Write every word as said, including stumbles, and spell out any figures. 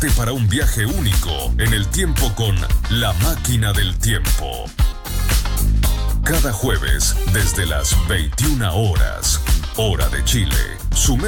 Prepárate para un viaje único en el tiempo con La Máquina del Tiempo. Cada jueves, desde las veintiuna horas, hora de Chile, sumerge